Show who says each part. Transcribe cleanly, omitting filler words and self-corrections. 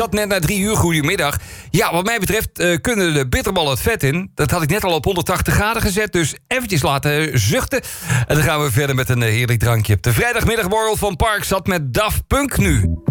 Speaker 1: Dat net na 3 uur, goedemiddag. Ja, wat mij betreft kunnen de bitterballen het vet in. Dat had ik net al op 180 graden gezet, dus eventjes laten zuchten. En dan gaan we verder met een heerlijk drankje. De vrijdagmiddagborrel van Park zat met Daft Punk nu.